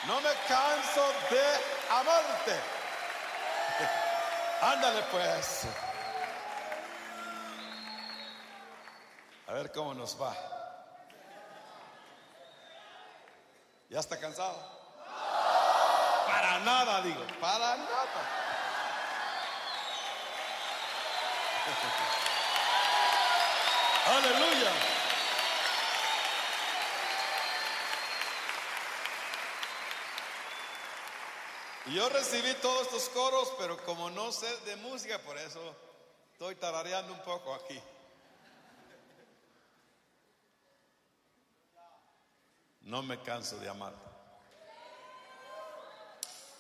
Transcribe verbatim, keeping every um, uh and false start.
No me canso de amarte. Ándale pues. A ver cómo nos va. ¿Ya está cansado? Para nada, digo, para nada. Aleluya. Y yo recibí todos estos coros, pero como no sé de música, por eso estoy tarareando un poco aquí. No me canso de amar.